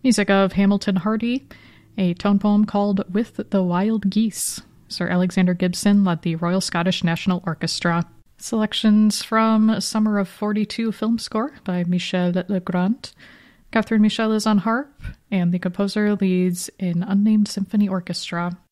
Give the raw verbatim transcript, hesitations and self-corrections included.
Music of Hamilton Hardy, a tone poem called With the Wild Geese. Sir Alexander Gibson led the Royal Scottish National Orchestra. Selections from Summer of forty-two film score by Michel Legrand. Catherine Michel is on harp, and the composer leads an unnamed symphony orchestra.